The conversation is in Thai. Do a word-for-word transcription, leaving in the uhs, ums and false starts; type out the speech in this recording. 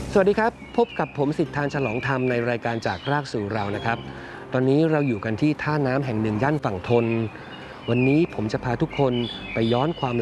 สวัสดีครับพบกับผมสิทธานฉลองธรรมในรายการจากรากสู่เรานะครับตอนนี้เราอยู่กันที่ท่าน้ำแห่งหนึ่งย่านฝั่งทนวันนี้ผมจะพาทุกคนไปย้อนความ